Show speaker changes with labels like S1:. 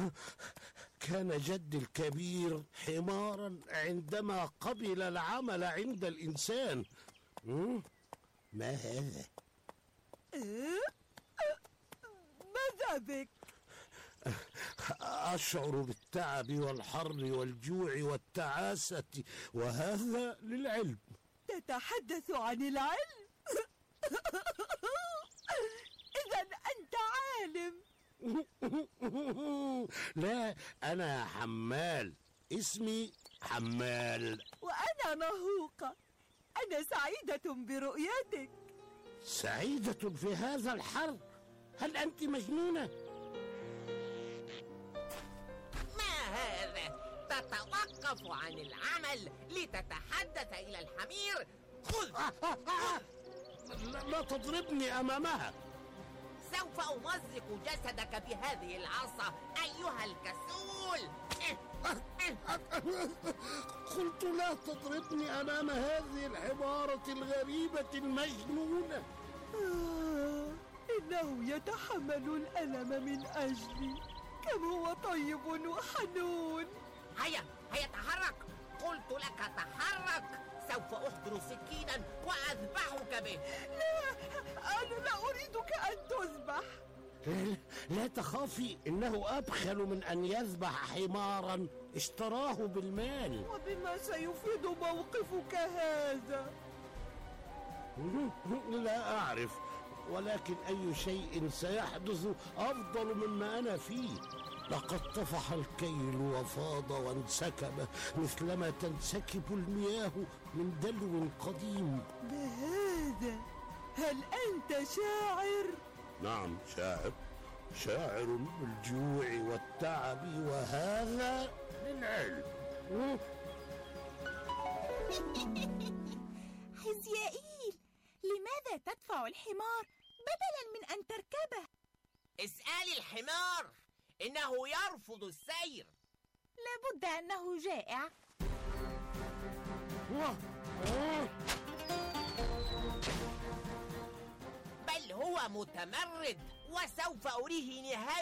S1: كان جدي الكبير حمارا عندما قبل العمل عند الإنسان. ما هذا؟
S2: ماذا بك؟
S1: أشعر بالتعب والحر والجوع والتعاسة، وهذا للعلم.
S2: تتحدث عن العلم؟ إذا أنت عالم.
S1: لا، أنا حمال، اسمي حمال.
S2: وأنا نهوقة. أنا سعيدة برؤيتك.
S1: سعيدة في هذا الحر؟ هل أنت مجنونة؟
S3: ما هذا؟ تتوقف عن العمل لتتحدث إلى الحمير؟ خذ!
S1: لا تضربني أمامها.
S3: سوف أمزق جسدك بهذه العصا أيها الكسول.
S1: قلت لا تضربني أمام هذه الحمارة الغريبة المجنونة.
S2: إنه يتحمل الألم من أجلي. كم هو طيب وحنون.
S3: هيا تحرك. قلت لك تحرك. سوف أحضر سكينا وأذبحك به.
S2: لا، أنا لا أريدك أن تذبح.
S1: لا تخافي، إنه أبخل من أن يذبح حمارا اشتراه بالمال.
S2: وبما سيفيد موقفك هذا؟
S1: لا أعرف، ولكن أي شيء سيحدث أفضل مما أنا فيه. لقد طفح الكيل وفاض وانسكب مثلما تنسكب المياه من دلو قديم.
S2: بهذا هل أنت شاعر؟
S1: نعم، شاعر بالجوع والتعب، وهذا للعلم.
S4: حزيائيل، لماذا تدفع الحمار بدلا من أن تركبه؟
S3: اسألي الحمار، إنه يرفض السير.
S4: لابد أنه جائع.
S3: بل هو متمرد، وسوف أريه نهاية